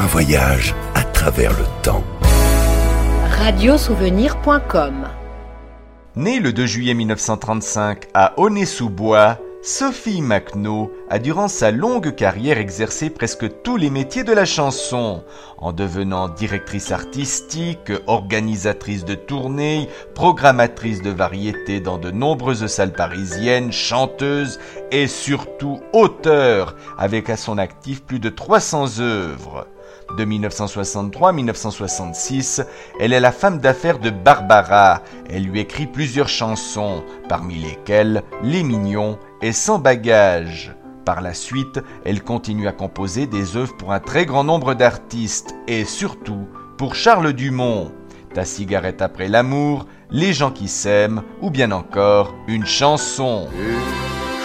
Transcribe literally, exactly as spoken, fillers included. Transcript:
un voyage à travers le temps. radio souvenir point com. Née le deux juillet mille neuf cent trente-cinq à Aulnay-sous-Bois, Sophie MacNo a durant sa longue carrière exercé presque tous les métiers de la chanson, en devenant directrice artistique, organisatrice de tournées, programmatrice de variétés dans de nombreuses salles parisiennes, chanteuse et surtout auteure, avec à son actif plus de trois cents œuvres. De mille neuf cent soixante-trois à mille neuf cent soixante-six, elle est la femme d'affaires de Barbara. Elle lui écrit plusieurs chansons, parmi lesquelles Les Mignons et Sans bagage. Par la suite, elle continue à composer des œuvres pour un très grand nombre d'artistes et surtout pour Charles Dumont. Ta cigarette après l'amour, Les gens qui s'aiment ou bien encore Une chanson.